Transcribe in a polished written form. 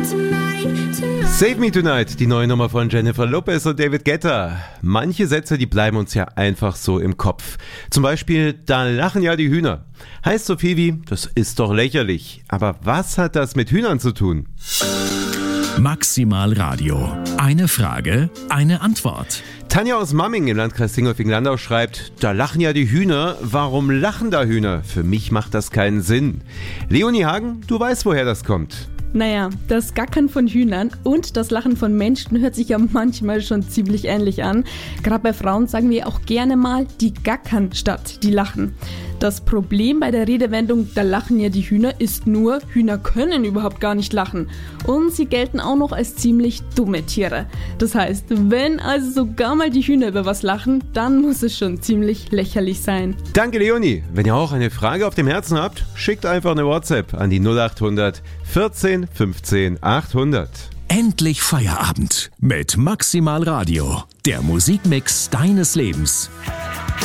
Save Me Tonight, die neue Nummer von Jennifer Lopez und David Guetta. Manche Sätze, die bleiben uns ja einfach so im Kopf. Zum Beispiel, da lachen ja die Hühner. Heißt so viel wie, das ist doch lächerlich. Aber was hat das mit Hühnern zu tun? Maximal Radio. Eine Frage, eine Antwort. Tanja aus Mamming im Landkreis Dingolfing-Landau schreibt, da lachen ja die Hühner. Warum lachen da Hühner? Für mich macht das keinen Sinn. Leonie Hagen, du weißt, woher das kommt. Naja, das Gackern von Hühnern und das Lachen von Menschen hört sich ja manchmal schon ziemlich ähnlich an. Gerade bei Frauen sagen wir auch gerne mal, die gackern statt die lachen. Das Problem bei der Redewendung, da lachen ja die Hühner, ist nur, Hühner können überhaupt gar nicht lachen. Und sie gelten auch noch als ziemlich dumme Tiere. Das heißt, wenn also sogar mal die Hühner über was lachen, dann muss es schon ziemlich lächerlich sein. Danke Leonie. Wenn ihr auch eine Frage auf dem Herzen habt, schickt einfach eine WhatsApp an die 0800 14 15 800. Endlich Feierabend mit Maximal Radio. Der Musikmix deines Lebens.